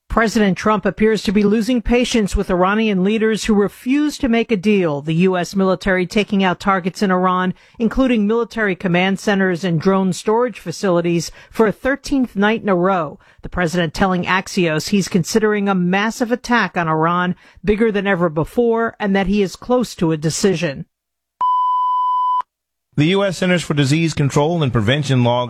President Trump appears to be losing patience with Iranian leaders who refuse to make a deal. The U.S. military taking out targets in Iran, including military command centers and drone storage facilities, for a 13th night in a row. The president telling Axios he's considering a massive attack on Iran, bigger than ever before, and that he is close to a decision. The U.S. Centers for Disease Control and Prevention logged